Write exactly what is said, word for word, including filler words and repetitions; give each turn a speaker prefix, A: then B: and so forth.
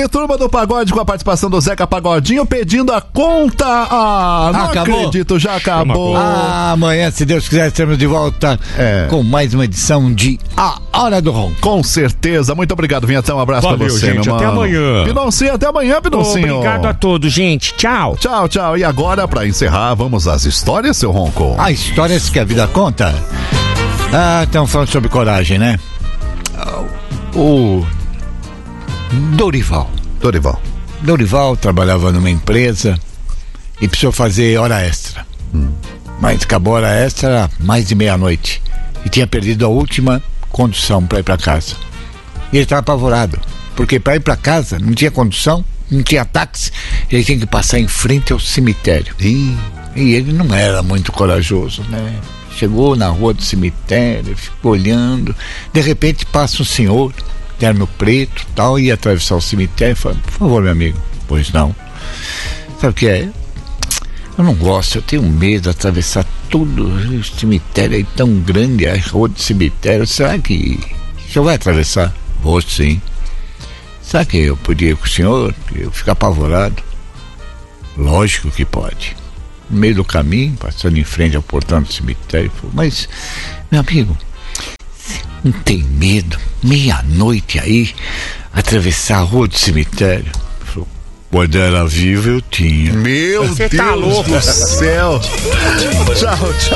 A: Turma do Pagode com a participação do Zeca Pagodinho pedindo a conta. Ah, não
B: acabou.
A: acredito, já acabou.
B: Ah, amanhã, se Deus quiser, estaremos de volta
A: É.
B: com mais uma edição de A Hora do Ronco.
A: Com certeza. Muito obrigado, Vinhetão. Um abraço
C: Valeu,
A: pra você,
C: gente,
A: meu
C: até
A: mano.
C: amanhã.
A: Pinoncinho, até amanhã, Pinoncinho.
C: Obrigado a todos, gente. Tchau.
A: Tchau, tchau. E agora, pra encerrar, vamos às histórias, seu Ronco.
B: Ah, histórias que a vida conta. Ah, estamos falando sobre coragem, né? O Dorival.
A: Dorival.
B: Dorival trabalhava numa empresa e precisou fazer hora extra. Hum. Mas acabou a hora extra era mais de meia-noite e tinha perdido a última condução para ir para casa. E ele estava apavorado, porque para ir para casa não tinha condução, não tinha táxi, ele tinha que passar em frente ao cemitério. E, e ele não era muito corajoso, né? Chegou na rua do cemitério, ficou olhando, de repente passa um senhor, terno preto, tal, ia atravessar o cemitério e falou: por favor, meu amigo. Pois não. Sabe o que é? Eu não gosto, eu tenho medo de atravessar todo o cemitério aí tão grande, a rua do cemitério. Será que o senhor vai atravessar? Vou sim. Será que eu podia ir com o senhor? Eu ficar apavorado? Lógico que pode. No meio do caminho, passando em frente ao portão do cemitério, falou: mas, meu amigo, não tem medo, meia-noite aí, atravessar a rua do cemitério? Ele falou: quando era vivo eu tinha.
A: Meu
C: Você
A: Deus
C: tá louco.
A: do céu. Tchau, tchau.